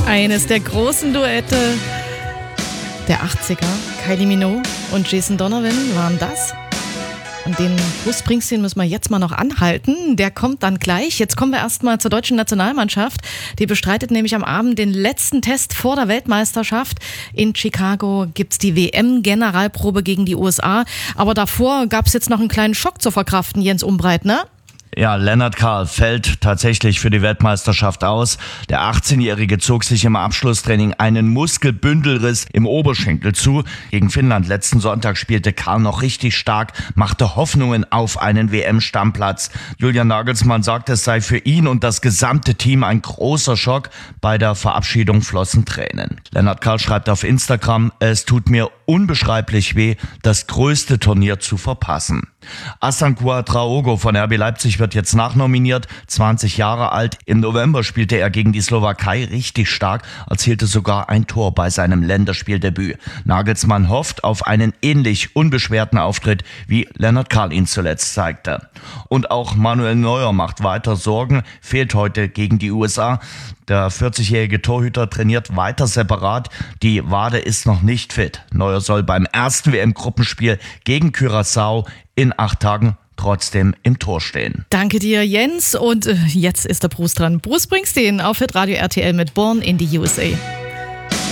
Eines der großen Duette der 80er, Kylie Minogue und Jason Donovan waren das. Und den Bruce Springsteen müssen wir jetzt mal noch anhalten. Der kommt dann gleich. Jetzt kommen wir erstmal zur deutschen Nationalmannschaft. Die bestreitet nämlich am Abend den letzten Test vor der Weltmeisterschaft. In Chicago gibt's die WM-Generalprobe gegen die USA. Aber davor gab's jetzt noch einen kleinen Schock zu verkraften, Jens Umbreit, ne? Ja, Lennart Karl fällt tatsächlich für die Weltmeisterschaft aus. Der 18-Jährige zog sich im Abschlusstraining einen Muskelbündelriss im Oberschenkel zu. Gegen Finnland letzten Sonntag spielte Karl noch richtig stark, machte Hoffnungen auf einen WM-Stammplatz. Julian Nagelsmann sagt, es sei für ihn und das gesamte Team ein großer Schock. Bei der Verabschiedung flossen Tränen. Lennart Karl schreibt auf Instagram: Es tut mir unbeschreiblich weh, das größte Turnier zu verpassen. Asankua Traogo von RB Leipzig wird jetzt nachnominiert, 20 Jahre alt. Im November spielte er gegen die Slowakei richtig stark, erzielte sogar ein Tor bei seinem Länderspieldebüt. Nagelsmann hofft auf einen ähnlich unbeschwerten Auftritt, wie Lennart Karl ihn zuletzt zeigte. Und auch Manuel Neuer macht weiter Sorgen, fehlt heute gegen die USA. Der 40-jährige Torhüter trainiert weiter separat. Die Wade ist noch nicht fit. Neuer soll beim ersten WM-Gruppenspiel gegen Curaçao in 8 Tagen trotzdem im Tor stehen. Danke dir, Jens. Und jetzt ist der Bruce dran. Bruce Springsteen auf Hitradio RTL mit Born in the USA.